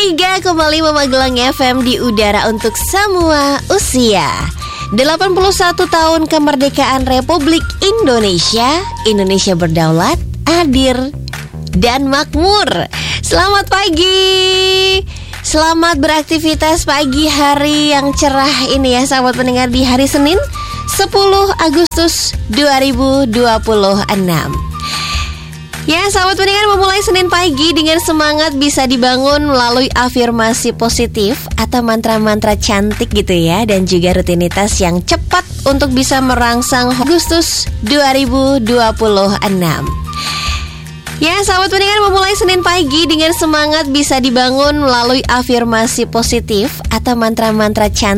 103,5 Magelang FM di udara untuk semua usia. 81 tahun kemerdekaan Republik Indonesia. Indonesia berdaulat, adil, dan makmur. Selamat pagi. Selamat beraktivitas pagi hari yang cerah ini ya sahabat pendengar, di hari Senin 10 Agustus 2026. Ya sahabat pendengar, memulai Senin pagi dengan semangat bisa dibangun melalui afirmasi positif atau mantra-mantra cantik gitu ya, dan juga rutinitas yang cepat untuk bisa merangsang Agustus 2026. Ya sahabat pendengar, memulai Senin pagi dengan semangat bisa dibangun melalui afirmasi positif atau mantra-mantra cantik